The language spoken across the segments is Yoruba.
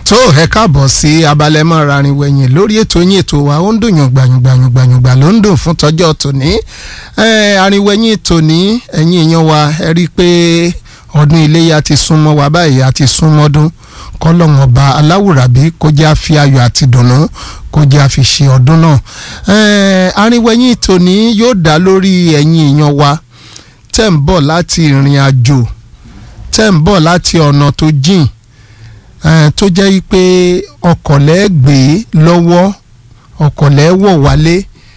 tó ẹ káàbọ̀ sí abalẹ̀mọ́ rarin wẹ̀yìn lórí ètò yín ètò wa ó ń dùn yàngbàyàngbàyàngbà ló ń dùn fún tọ́jọ́ tòní àrinwẹ̀yìn tòní ẹ̀yin èèyàn wa ẹ rí i pé ọdún iléyá ti súnmọ́ wa báyìí àti súnmọ́dún kọ́lọ́hún ọba aláwùrábí kó jẹ́ àfi ayọ̀ àti dùnnú kó jẹ́ àfi ṣe ọdún náà àrinwẹ̀yìn tòní yóò dá lórí ẹ̀yin èèyàn wa tẹ́ ń bọ̀ láti ìrìn àjò tẹ́ ń bọ̀ láti ọ̀nà tó jìn tó jẹ́ pé ọkọ̀ lẹ́ gbé lọ́wọ́ ọkọ̀ lẹ́ wọ̀ wálé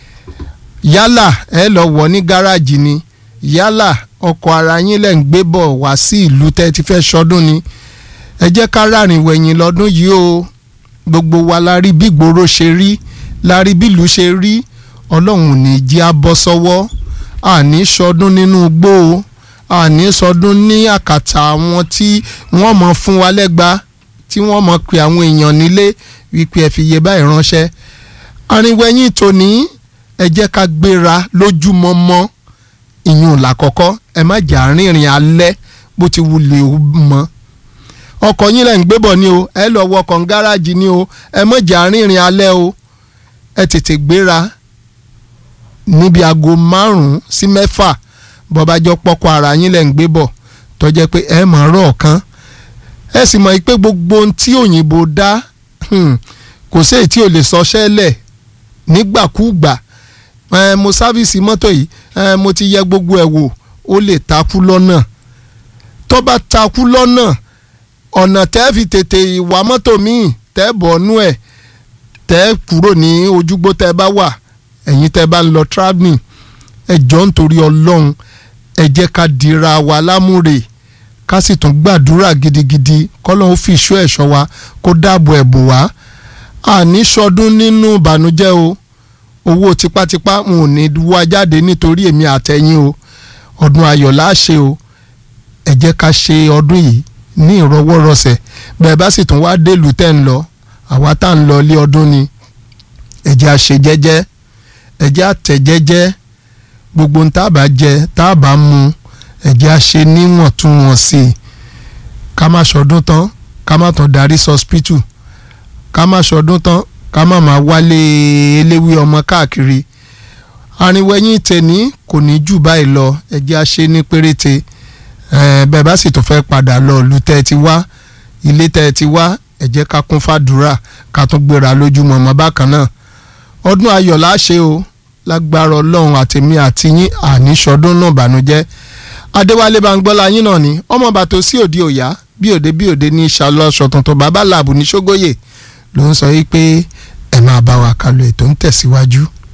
yálà ẹ lọ wọ̀ ní gáràjì ni yálà ọkọ̀ ara yín lẹ́ ń gbé bọ̀ wá sí ìlú tẹ́ ti fẹ́ ṣọdún ni ẹ jẹ́ ká rárìn wẹ̀yìn lọ́dún yìí o gbogbo wa la rí bí gbòòrò ṣe rí la rí bí ìlú ṣe rí ọlọ́run ní jí á bọ́ sọ́wọ́ àní ṣọdún nínú igbó o àní ṣọdún ní àkàtà àwọn tí wọ́n mọ̀ fún wa lẹ́gbàá tí wọ́n mọ̀ pé àwọn èèyàn nílé wípé ẹ fi iye báyìí ránṣẹ́ àrinwẹ̀yìn tòní ẹ jẹ́ ká gbéra lójúmọmọ ìyún làkọ́kọ́ ẹ má jà rìnrìn alẹ́ bó ti wulẹ̀ ó mọ́ ọkọ̀ yín lẹ̀ ń gbé bọ̀ ni o ẹ lọ wọkọ̀ ń gáràjì ni o ẹ má jà rìnrìn alẹ́ o ẹ tètè gbéra níbi aago 5 sí 6 bọ́bájọ́ pọ́kọ ara yín lẹ̀ ń gbé bọ̀ tó jẹ́ pé ẹ mọ̀ ọ́rọ̀ kan ẹ sì mọ̀ pé gbogbo ohun tí òyìnbó dá kò sí èyí tí ò lè sọṣẹ́ lẹ̀ nígbàkúùgbà mo sáfíìsì mọ́tò yìí mo ti yẹ gbogbo ẹ̀ wò ó lè takú lọ́nà tó bá takú lọ́nà ọ̀nà tẹ́ fi tètè wá mọ́tò míì tẹ́ bọ̀ọ́nú ẹ̀ tẹ́ kúrò ní ojúgbó tẹ́ bá wà ẹ̀yin tẹ́ bá ń lọ travelling ẹ jọ̀ọ́ nítorí Ọlọ́run ẹ jẹ́ ká dira wa lámúre ká sì tún gbàdúrà gidigidi kọ́lọ́hún fi ìṣọ́ ẹ̀ṣọ́ wa kó dáàbò ẹ̀bùn wá àní ṣọdún nínú ìbànújẹ́ o owó tipátipá n ò ní wá jáde nítorí èmi àtẹ̀yìn o ọdún ayọ̀ láṣẹ o ẹ jẹ́ ká ṣe ọdún yìí ní ìrọwọ́rọsẹ̀ bẹ́ẹ̀ bá sì tún wá délùú tẹ́ ń lọ àwa tá ń lọ ilé ọdún ni ẹ jẹ́ á ṣe jẹ́jẹ́ ẹ jẹ́ á tẹ̀ jẹ́jẹ́ gbogbo ń tá a bá jẹ tá a bá mu ẹ jẹ́ á ṣe níwọ̀ntúnwọ̀nsì ká má ṣọdún tán ká má tán darí sọ́spítù ká má ṣọdún tán ká má máa wálé eléwé ọmọ káàkiri àrinwẹ̀yìn tèní kò ní jù báyìí lọ ẹ jẹ́ á ṣe ní péréte bẹ́ẹ̀ bá sì tó fẹ́ padà lọ ìlú tẹ́ ẹ ti wá ilé tẹ́ ẹ ti wá ẹ jẹ́ ká kún fàdúrà ká tún gbéra lójúmọ́ ọmọ bákan náà ọdún ayọ̀ láṣẹ o lágbára Ọlọ́run àtèmi àti yín àníṣọdún náà bànújẹ́ Adéwálé Báńgbọ́lá yín náà ni ọmọ bàtò sí òde òyà bí òde ní ìṣàlọ́ṣọ tuntun bàbá làbù ní Ṣógóyè ló ń sọ yìí pé ẹ máa bá wa kálọ ètò ń tẹ̀síwájú.